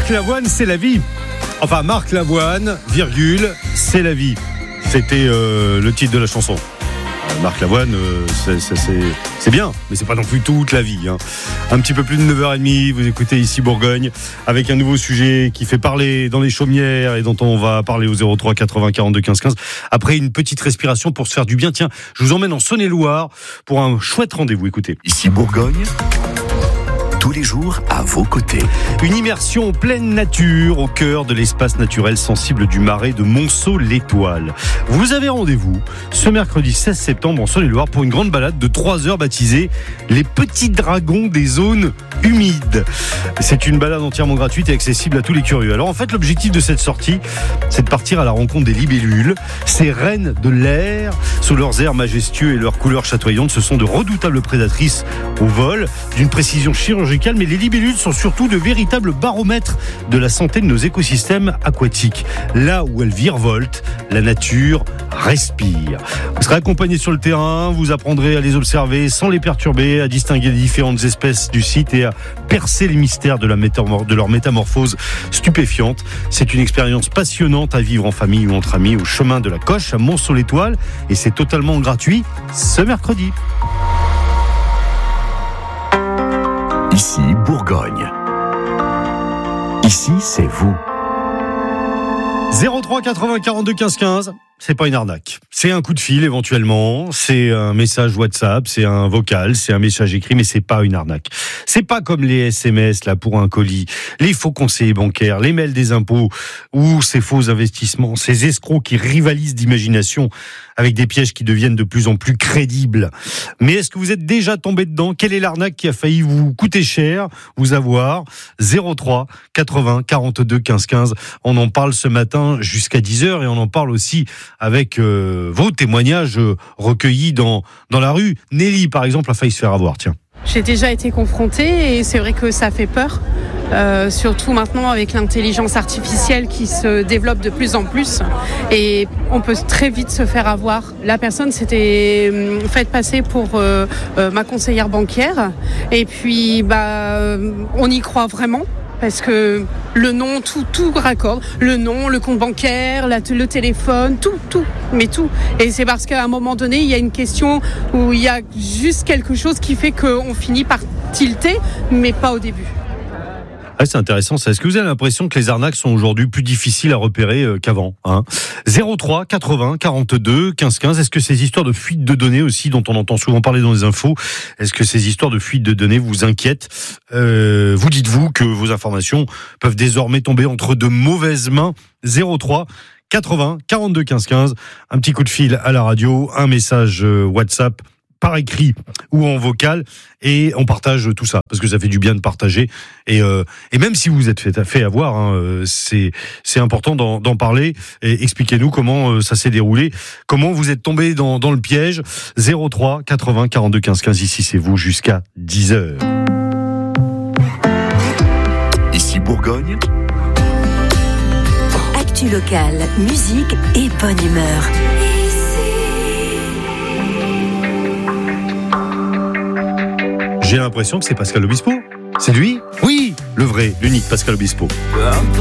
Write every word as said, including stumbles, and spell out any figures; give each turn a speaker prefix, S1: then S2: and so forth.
S1: Marc Lavoine, c'est la vie. Enfin, Marc Lavoine, virgule, c'est la vie. C'était euh, le titre de la chanson. Marc Lavoine, euh, c'est, c'est, c'est, c'est bien, mais c'est pas non plus toute la vie. Hein. Un petit peu plus de neuf heures trente, vous écoutez ici Bourgogne, avec un nouveau sujet qui fait parler dans les chaumières et dont on va parler au zéro trois quatre-vingts quarante-deux quinze quinze. Après une petite respiration pour se faire du bien. Tiens, je vous emmène en Saône-et-Loire pour un chouette rendez-vous. Écoutez.
S2: Ici Bourgogne, tous les jours à vos côtés.
S1: Une immersion en pleine nature au cœur de l'espace naturel sensible du Marais de Monceau-l'Étoile. Vous avez rendez-vous ce mercredi seize septembre en Saône-et-Loire pour une grande balade de trois heures baptisée Les Petits Dragons des zones humides. C'est une balade entièrement gratuite et accessible à tous les curieux. Alors en fait, l'objectif de cette sortie, c'est de partir à la rencontre des libellules. Ces reines de l'air, sous leurs airs majestueux et leurs couleurs chatoyantes, ce sont de redoutables prédatrices au vol, d'une précision chirurgicale. Mais les libellules sont surtout de véritables baromètres de la santé de nos écosystèmes aquatiques. Là où elles virevoltent, la nature respire. Vous serez accompagné sur le terrain, vous apprendrez à les observer sans les perturber, à distinguer les différentes espèces du site et à percer les mystères de, la métamor- de leur métamorphose stupéfiante. C'est une expérience passionnante à vivre en famille ou entre amis au chemin de la Coche à Monceau-l'Étoile et c'est totalement gratuit ce mercredi.
S2: Ici, Bourgogne. Ici, c'est vous.
S1: zéro trois quatre-vingts quarante-deux quinze quinze. C'est pas une arnaque. C'est un coup de fil éventuellement, c'est un message WhatsApp, c'est un vocal, c'est un message écrit, mais c'est pas une arnaque. C'est pas comme les S M S là pour un colis, les faux conseillers bancaires, les mails des impôts ou ces faux investissements, ces escrocs qui rivalisent d'imagination avec des pièges qui deviennent de plus en plus crédibles. Mais est-ce que vous êtes déjà tombé dedans ? Quelle est l'arnaque qui a failli vous coûter cher, vous avoir ? zéro trois quatre-vingts quarante-deux quinze quinze. On en parle ce matin jusqu'à dix heures et on en parle aussi avec euh, vos témoignages euh, recueillis dans, dans la rue. Nelly, par exemple, a failli se faire avoir, tiens.
S3: J'ai déjà été confrontée et c'est vrai que ça fait peur, euh, surtout maintenant avec l'intelligence artificielle qui se développe de plus en plus et on peut très vite se faire avoir. La personne s'était euh, faite passer pour euh, euh, ma conseillère bancaire et puis bah, euh, on y croit vraiment. Parce que le nom, tout, tout raccorde. Le nom, le compte bancaire, la, le téléphone, tout, tout, mais tout. Et c'est parce qu'à un moment donné, il y a une question où il y a juste quelque chose qui fait qu'on finit par tilter, mais pas au début.
S1: Ah, c'est intéressant ça. Est-ce que vous avez l'impression que les arnaques sont aujourd'hui plus difficiles à repérer euh, qu'avant, hein ? zéro trois quatre-vingts quarante-deux quinze quinze. Est-ce que ces histoires de fuite de données aussi, dont on entend souvent parler dans les infos, est-ce que ces histoires de fuite de données vous inquiètent ? euh, Vous dites-vous que vos informations peuvent désormais tomber entre de mauvaises mains ? zéro trois quatre-vingts quarante-deux quinze quinze. Un petit coup de fil à la radio, un message euh, WhatsApp par écrit ou en vocal et on partage tout ça parce que ça fait du bien de partager et euh, et même si vous êtes fait, fait avoir hein, c'est c'est important d'en, d'en parler et expliquez-nous comment euh, ça s'est déroulé, comment vous êtes tombé dans dans le piège. Zéro trois quatre-vingts quarante-deux quinze quinze. Ici c'est vous jusqu'à dix heures.
S2: Ici Bourgogne.
S4: Actu locale, musique et bonne humeur.
S1: J'ai l'impression que c'est Pascal Obispo. C'est lui ? Oui, le vrai, l'unique Pascal Obispo.